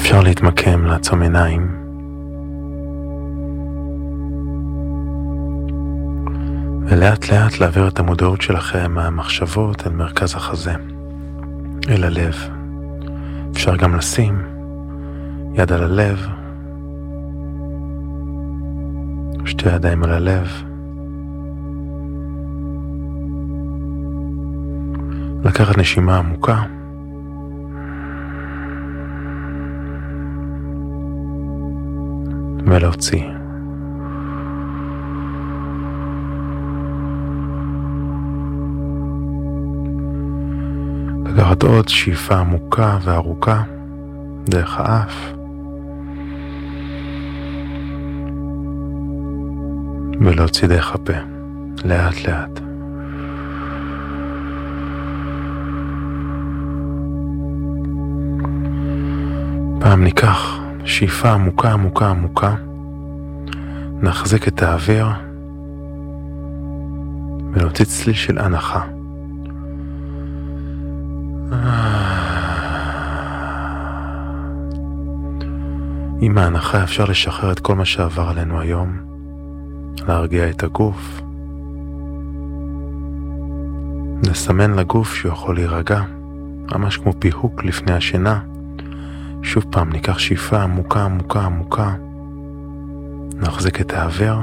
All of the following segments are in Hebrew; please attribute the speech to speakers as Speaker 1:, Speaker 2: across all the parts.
Speaker 1: אפשר להתמקם, לעצום עיניים. ולאט לאט להעביר את המודעות שלכם מהמחשבות אל מרכז החזה, אל הלב. אפשר גם לשים יד על הלב, שתי ידיים על הלב. לקחת נשימה עמוקה. ולהוציא. לקחת עוד שאיפה עמוקה וארוכה דרך האף. ולהוציא דרך הפה, לאט לאט. פעם ניקח שאיפה עמוקה עמוקה עמוקה, נחזק את האוויר ונוציא צליל של הנחה. עם ההנחה אפשר לשחרר את כל מה שעבר עלינו היום, להרגיע את הגוף, לסמן לגוף שהוא יכול להירגע, ממש כמו פיהוק לפני השינה. שוב פעם ניקח שאיפה עמוקה עמוקה עמוקה, נחזק את האוויר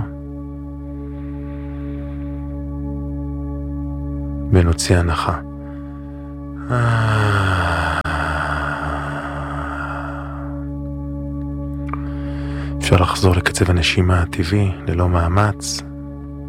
Speaker 1: ונוציא הנחה. אפשר לחזור לקצב הנשימה הטבעי ללא מאמץ.